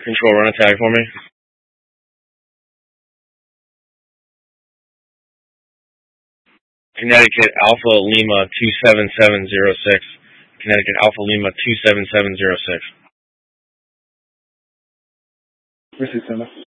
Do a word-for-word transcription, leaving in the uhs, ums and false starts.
Control, run a tag for me. Connecticut Alpha Lima two seven seven zero six. Connecticut Alpha Lima two seven seven zero six. Received, Simba.